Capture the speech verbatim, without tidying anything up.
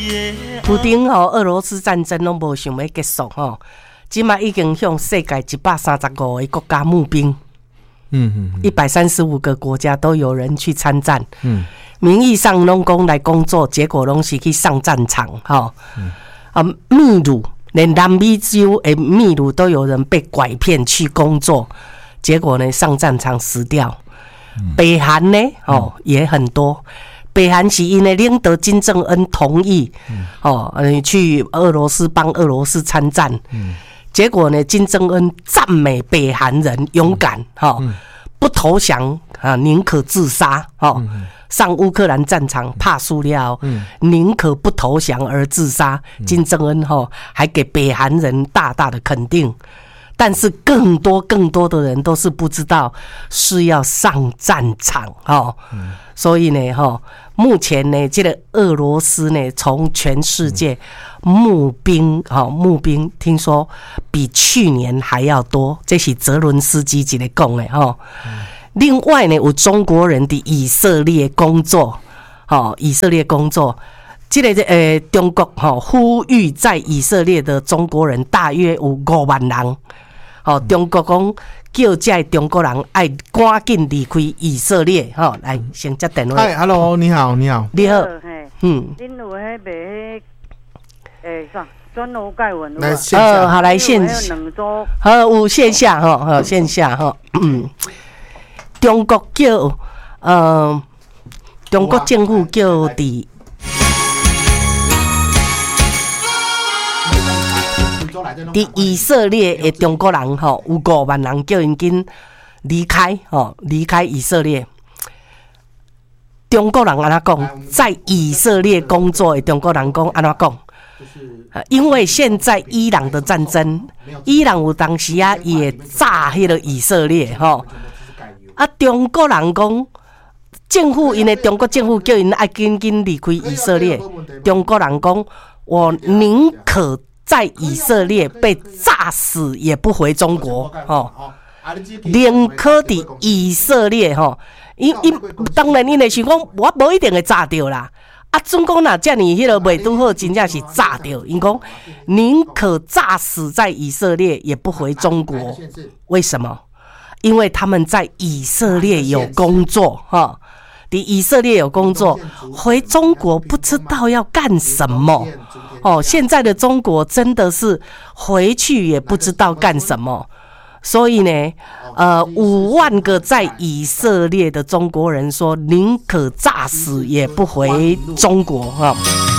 普丁吼，俄罗斯战争拢无想要结束吼，即马已经向世界一百三十五个国家募兵，嗯嗯，一百三十五个国家都有人去参战，嗯，名义上拢讲来工作，结果拢是去上战场，吼，嗯、啊，秘鲁连南美洲的秘鲁都有人被拐骗去工作，结果呢上战场死掉。嗯、北韩呢，哦、嗯、也很多。北韩是因为领导金正恩同意，嗯、哦，去俄罗斯帮俄罗斯参战，嗯、结果呢，金正恩赞美北韩人勇敢，哈、嗯哦，不投降啊，宁可自杀，哦，嗯、上乌克兰战场怕输了，嗯、宁可不投降而自杀。嗯、金正恩哈、哦、还给北韩人大大的肯定。但是更多更多的人都是不知道是要上战场，哦嗯、所以呢，哦、目前呢，这个俄罗斯呢，从全世界募兵，哦、募兵，听说比去年还要多，这是泽伦斯基一个讲的，哦嗯、另外呢，有中国人的以色列工作，哦、以色列工作。这个呃，中国哈、哦、呼吁在以色列的中国人大约有五万人。哦，中国讲叫这中国人爱赶紧离开以色列。哈、哦，来先接电话。 嗨 ，Hello， 你好，你好， 你好， 嗯，恁有迄卖迄诶啥转楼盖文来线下， 呃，好来线下，好有线下哈，好线下哈，嗯，中国叫呃，中国政府叫伫。伫以色列的中国人吼，有五万人叫因紧离开吼，离开以色列。中国人安怎讲？在以色列工作的中国人讲安怎讲？因为现在伊朗的战争，伊朗有当时啊也炸迄个以色列吼。啊，中国人讲，政府因为中国政府叫因爱紧紧离开以色列。中国人讲，我宁可在以色列被炸死，也不回中国。哦，宁可伫以色列吼，因因当然因会想讲，我无一定会炸掉啦。啊，总讲若遮尔迄个袂拄好，真正是炸掉。因讲宁可炸死在以色列，也不回中国。为什么？因为他们在以色列有工作哈。伫以色列有工作，回中国不知道要干什么哦。现在的中国真的是回去也不知道干什么，所以呢，呃，五万个在以色列的中国人说，宁可炸死也不回中国哈。哦